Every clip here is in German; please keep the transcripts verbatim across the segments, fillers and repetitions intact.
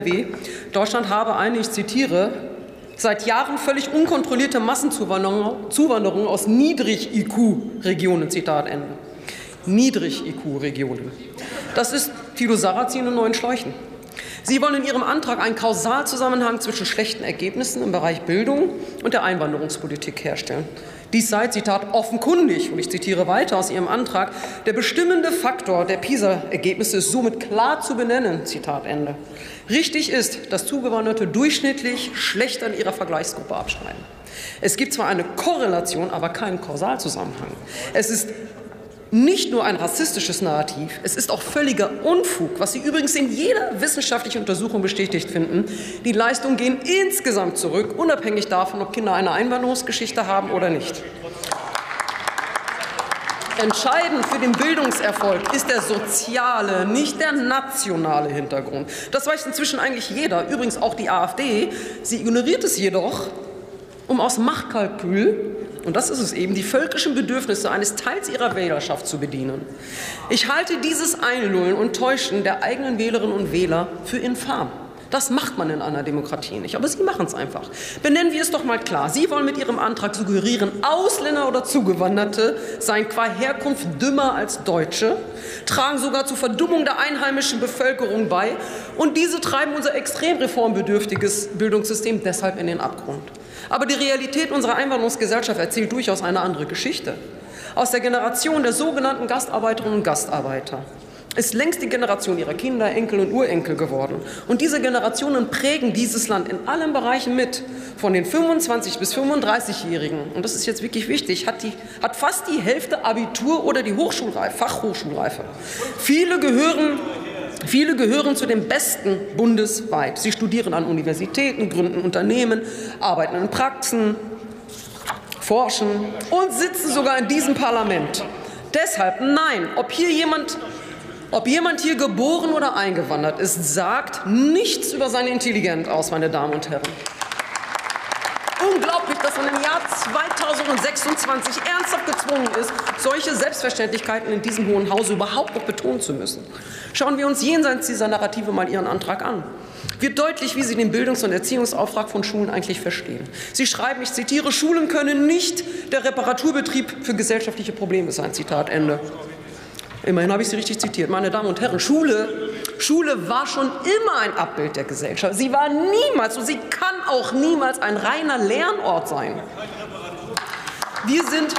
Deutschland habe eine, ich zitiere, seit Jahren völlig unkontrollierte Massenzuwanderung aus Niedrig-I Q-Regionen, Zitat Ende. Niedrig-I Q-Regionen. Das ist Thilo Sarrazin in neuen Schläuchen. Sie wollen in Ihrem Antrag einen Kausalzusammenhang zwischen schlechten Ergebnissen im Bereich Bildung und der Einwanderungspolitik herstellen. Dies sei, Zitat, offenkundig, und ich zitiere weiter aus Ihrem Antrag, der bestimmende Faktor der PISA-Ergebnisse ist somit klar zu benennen, Zitat Ende. Richtig ist, dass Zugewanderte durchschnittlich schlechter in ihrer Vergleichsgruppe abschneiden. Es gibt zwar eine Korrelation, aber keinen Kausalzusammenhang. Es ist nicht nur ein rassistisches Narrativ, es ist auch völliger Unfug, was Sie übrigens in jeder wissenschaftlichen Untersuchung bestätigt finden. Die Leistungen gehen insgesamt zurück, unabhängig davon, ob Kinder eine Einwanderungsgeschichte haben oder nicht. Entscheidend für den Bildungserfolg ist der soziale, nicht der nationale Hintergrund. Das weiß inzwischen eigentlich jeder, übrigens auch die AfD. Sie ignoriert es jedoch, um aus Machtkalkül, und das ist es eben, die völkischen Bedürfnisse eines Teils ihrer Wählerschaft zu bedienen. Ich halte dieses Einlullen und Täuschen der eigenen Wählerinnen und Wähler für infam. Das macht man in einer Demokratie nicht, aber Sie machen es einfach. Benennen wir es doch mal klar. Sie wollen mit Ihrem Antrag suggerieren, Ausländer oder Zugewanderte seien qua Herkunft dümmer als Deutsche, tragen sogar zur Verdummung der einheimischen Bevölkerung bei, und diese treiben unser extrem reformbedürftiges Bildungssystem deshalb in den Abgrund. Aber die Realität unserer Einwanderungsgesellschaft erzählt durchaus eine andere Geschichte. Aus der Generation der sogenannten Gastarbeiterinnen und Gastarbeiter ist längst die Generation ihrer Kinder, Enkel und Urenkel geworden. Und diese Generationen prägen dieses Land in allen Bereichen mit. Von den fünfundzwanzig- bis fünfunddreißigjährigen, und das ist jetzt wirklich wichtig, hat, die, hat fast die Hälfte Abitur oder die Hochschulreife, Fachhochschulreife. Viele gehören Viele gehören zu den Besten bundesweit. Sie studieren an Universitäten, gründen Unternehmen, arbeiten in Praxen, forschen und sitzen sogar in diesem Parlament. Deshalb nein, ob hier jemand, ob jemand hier geboren oder eingewandert ist, sagt nichts über seine Intelligenz aus, meine Damen und Herren. Unglaublich, dass man im Jahr zweitausendsechsundzwanzig ernsthaft gezwungen ist, solche Selbstverständlichkeiten in diesem Hohen Hause überhaupt noch betonen zu müssen. Schauen wir uns jenseits dieser Narrative mal Ihren Antrag an. Wird deutlich, wie Sie den Bildungs- und Erziehungsauftrag von Schulen eigentlich verstehen. Sie schreiben, ich zitiere, Schulen können nicht der Reparaturbetrieb für gesellschaftliche Probleme sein, Zitat Ende. Immerhin habe ich Sie richtig zitiert. Meine Damen und Herren, Schule, Schule war schon immer ein Abbild der Gesellschaft. Sie war niemals, und sie kann auch niemals, ein reiner Lernort sein. Wir sind,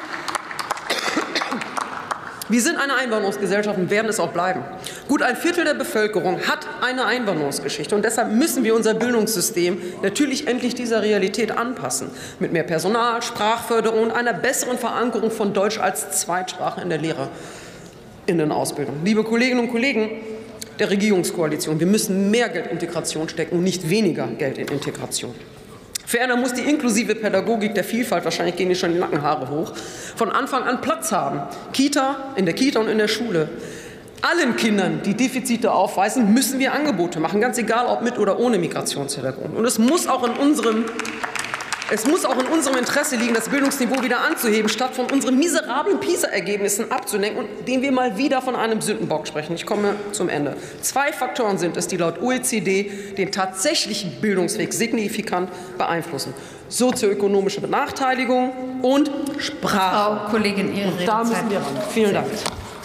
wir sind eine Einwanderungsgesellschaft und werden es auch bleiben. Gut ein Viertel der Bevölkerung hat eine Einwanderungsgeschichte, und deshalb müssen wir unser Bildungssystem natürlich endlich dieser Realität anpassen. Mit mehr Personal, Sprachförderung und einer besseren Verankerung von Deutsch als Zweitsprache in der Lehre. In der Ausbildung. Liebe Kolleginnen und Kollegen der Regierungskoalition, wir müssen mehr Geld in Integration stecken und nicht weniger Geld in Integration. Ferner muss die inklusive Pädagogik der Vielfalt, wahrscheinlich gehen die schon die Nackenhaare hoch, von Anfang an Platz haben. Kita, in der Kita und in der Schule. Allen Kindern, die Defizite aufweisen, müssen wir Angebote machen, ganz egal, ob mit oder ohne Migrationshintergrund. Und es muss auch in unserem Es muss auch in unserem Interesse liegen, das Bildungsniveau wieder anzuheben, statt von unseren miserablen PISA-Ergebnissen abzulenken, und denen wir mal wieder von einem Sündenbock sprechen. Ich komme zum Ende. Zwei Faktoren sind es, die laut O E C D den tatsächlichen Bildungsweg signifikant beeinflussen: sozioökonomische Benachteiligung und Sprache. Frau Kollegin, Ihre Redezeit. Da müssen wir ran. Vielen Dank.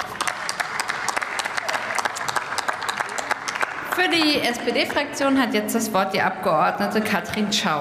Für die S P D-Fraktion hat jetzt das Wort die Abgeordnete Katrin Schau.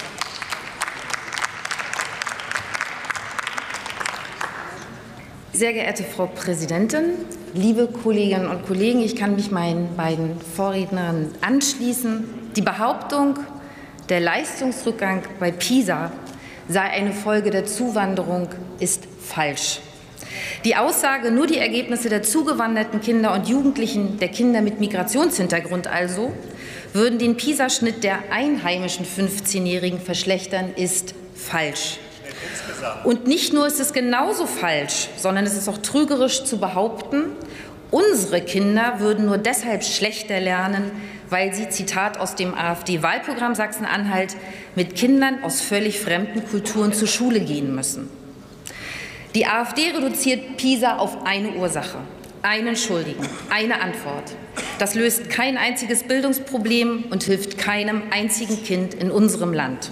Sehr geehrte Frau Präsidentin, liebe Kolleginnen und Kollegen, ich kann mich meinen beiden Vorrednern anschließen. Die Behauptung, der Leistungsrückgang bei PISA sei eine Folge der Zuwanderung, ist falsch. Die Aussage, nur die Ergebnisse der zugewanderten Kinder und Jugendlichen, der Kinder mit Migrationshintergrund also, würden den PISA-Schnitt der einheimischen fünfzehnjährigen verschlechtern, ist falsch. Und nicht nur ist es genauso falsch, sondern es ist auch trügerisch zu behaupten, unsere Kinder würden nur deshalb schlechter lernen, weil sie, Zitat aus dem AfD-Wahlprogramm Sachsen-Anhalt, mit Kindern aus völlig fremden Kulturen zur Schule gehen müssen. Die AfD reduziert PISA auf eine Ursache: einen Schuldigen, eine Antwort. Das löst kein einziges Bildungsproblem und hilft keinem einzigen Kind in unserem Land.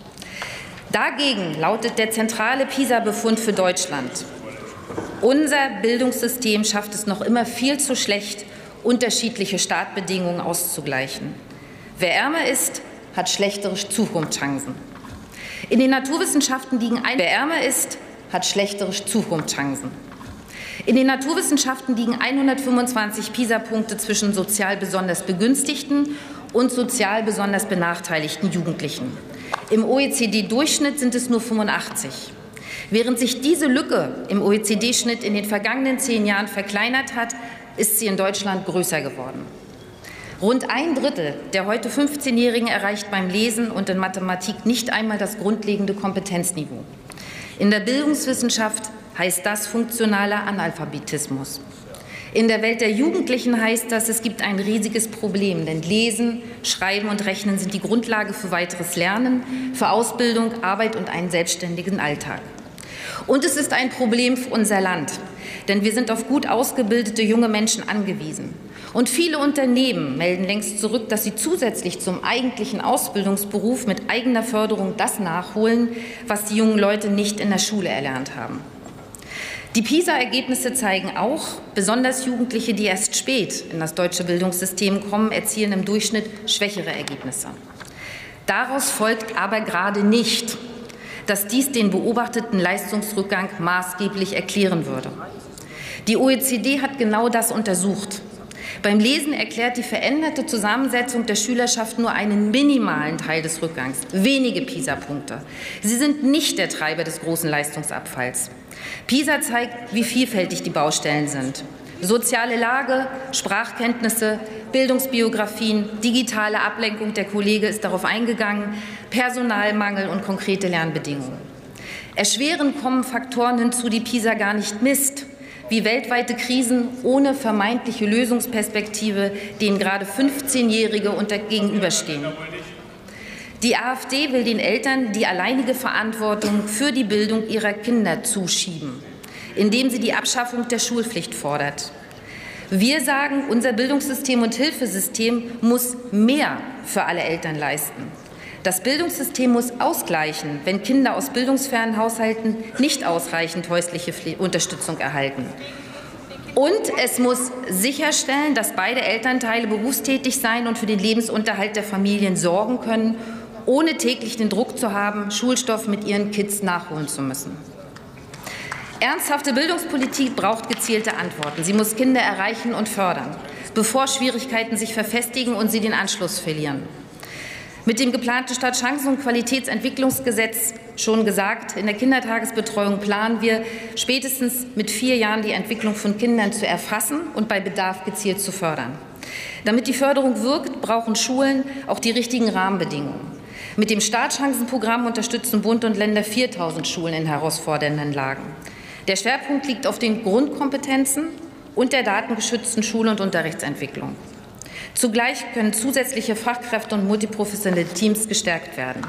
Dagegen lautet der zentrale PISA-Befund für Deutschland: Unser Bildungssystem schafft es noch immer viel zu schlecht, unterschiedliche Startbedingungen auszugleichen. Wer ärmer ist, hat schlechtere Zukunftschancen. In den Naturwissenschaften liegen ein Wer ärmer ist, hat schlechtere Zukunftschancen. In den Naturwissenschaften liegen hundertfünfundzwanzig PISA-Punkte zwischen sozial besonders begünstigten und sozial besonders benachteiligten Jugendlichen. Im O E C D-Durchschnitt sind es nur fünfundachtzig. Während sich diese Lücke im O E C D-Schnitt in den vergangenen zehn Jahren verkleinert hat, ist sie in Deutschland größer geworden. Rund ein Drittel der heute fünfzehnjährigen erreicht beim Lesen und in Mathematik nicht einmal das grundlegende Kompetenzniveau. In der Bildungswissenschaft heißt das funktionaler Analphabetismus. In der Welt der Jugendlichen heißt das, es gibt ein riesiges Problem, denn Lesen, Schreiben und Rechnen sind die Grundlage für weiteres Lernen, für Ausbildung, Arbeit und einen selbstständigen Alltag. Und es ist ein Problem für unser Land, denn wir sind auf gut ausgebildete junge Menschen angewiesen. Und viele Unternehmen melden längst zurück, dass sie zusätzlich zum eigentlichen Ausbildungsberuf mit eigener Förderung das nachholen, was die jungen Leute nicht in der Schule erlernt haben. Die PISA-Ergebnisse zeigen auch, besonders Jugendliche, die erst spät in das deutsche Bildungssystem kommen, erzielen im Durchschnitt schwächere Ergebnisse. Daraus folgt aber gerade nicht, dass dies den beobachteten Leistungsrückgang maßgeblich erklären würde. Die O E C D hat genau das untersucht. Beim Lesen erklärt die veränderte Zusammensetzung der Schülerschaft nur einen minimalen Teil des Rückgangs, wenige PISA-Punkte. Sie sind nicht der Treiber des großen Leistungsabfalls. PISA zeigt, wie vielfältig die Baustellen sind. Soziale Lage, Sprachkenntnisse, Bildungsbiografien, digitale Ablenkung, der Kollege ist darauf eingegangen, Personalmangel und konkrete Lernbedingungen. Erschwerend kommen Faktoren hinzu, die PISA gar nicht misst, wie weltweite Krisen ohne vermeintliche Lösungsperspektive, denen gerade fünfzehnjährige unter gegenüberstehen. Die AfD will den Eltern die alleinige Verantwortung für die Bildung ihrer Kinder zuschieben, indem sie die Abschaffung der Schulpflicht fordert. Wir sagen, unser Bildungssystem und Hilfesystem muss mehr für alle Eltern leisten. Das Bildungssystem muss ausgleichen, wenn Kinder aus bildungsfernen Haushalten nicht ausreichend häusliche Unterstützung erhalten. Und es muss sicherstellen, dass beide Elternteile berufstätig sein und für den Lebensunterhalt der Familien sorgen können, ohne täglich den Druck zu haben, Schulstoff mit ihren Kids nachholen zu müssen. Ernsthafte Bildungspolitik braucht gezielte Antworten. Sie muss Kinder erreichen und fördern, bevor Schwierigkeiten sich verfestigen und sie den Anschluss verlieren. Mit dem geplanten Stadtchancen- und Qualitätsentwicklungsgesetz, schon gesagt, in der Kindertagesbetreuung planen wir, spätestens mit vier Jahren die Entwicklung von Kindern zu erfassen und bei Bedarf gezielt zu fördern. Damit die Förderung wirkt, brauchen Schulen auch die richtigen Rahmenbedingungen. Mit dem Startchancenprogramm unterstützen Bund und Länder viertausend Schulen in herausfordernden Lagen. Der Schwerpunkt liegt auf den Grundkompetenzen und der datengeschützten Schul- und Unterrichtsentwicklung. Zugleich können zusätzliche Fachkräfte und multiprofessionelle Teams gestärkt werden.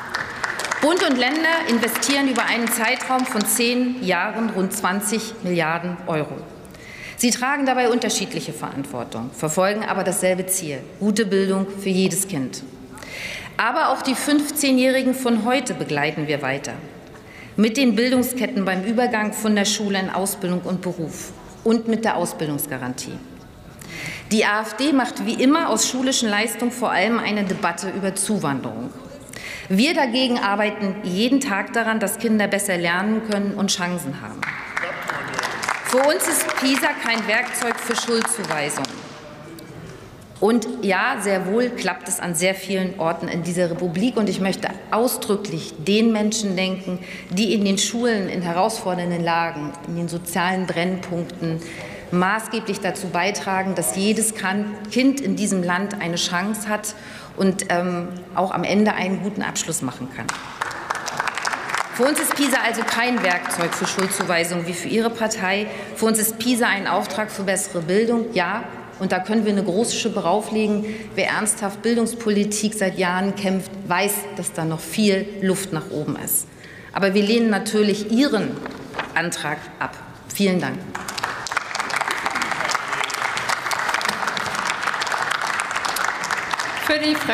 Bund und Länder investieren über einen Zeitraum von zehn Jahren rund zwanzig Milliarden Euro. Sie tragen dabei unterschiedliche Verantwortung, verfolgen aber dasselbe Ziel: gute Bildung für jedes Kind. Aber auch die fünfzehnjährigen von heute begleiten wir weiter. Mit den Bildungsketten beim Übergang von der Schule in Ausbildung und Beruf und mit der Ausbildungsgarantie. Die AfD macht wie immer aus schulischen Leistungen vor allem eine Debatte über Zuwanderung. Wir dagegen arbeiten jeden Tag daran, dass Kinder besser lernen können und Chancen haben. Für uns ist PISA kein Werkzeug für Schuldzuweisung. Und ja, sehr wohl klappt es an sehr vielen Orten in dieser Republik. Und ich möchte ausdrücklich den Menschen denken, die in den Schulen in herausfordernden Lagen, in den sozialen Brennpunkten maßgeblich dazu beitragen, dass jedes Kind in diesem Land eine Chance hat und ähm, auch am Ende einen guten Abschluss machen kann. Für uns ist PISA also kein Werkzeug für Schuldzuweisung wie für Ihre Partei. Für uns ist PISA ein Auftrag für bessere Bildung, ja. Und da können wir eine große Schippe rauflegen. Wer ernsthaft Bildungspolitik seit Jahren kämpft, weiß, dass da noch viel Luft nach oben ist. Aber wir lehnen natürlich Ihren Antrag ab. Vielen Dank. Für die